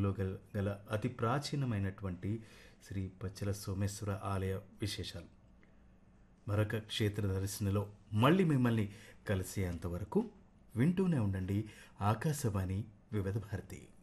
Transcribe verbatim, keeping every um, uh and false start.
కర్నూలులో గల గల అతి ప్రాచీనమైనటువంటి శ్రీ పచ్చల సోమేశ్వర ఆలయ విశేషాలు. మరొక క్షేత్ర దర్శనలో మళ్ళీ మిమ్మల్ని కలిసేంతవరకు వింటూనే ఉండండి ఆకాశవాణి వివిధ భారతి.